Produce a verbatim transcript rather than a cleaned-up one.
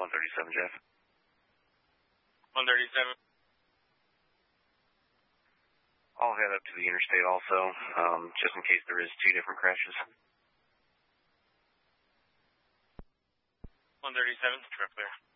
one thirty-seven, Jeff. one thirty-seven. I'll head up to the interstate also, um, just in case there is two different crashes. one thirty-seven, trip clear.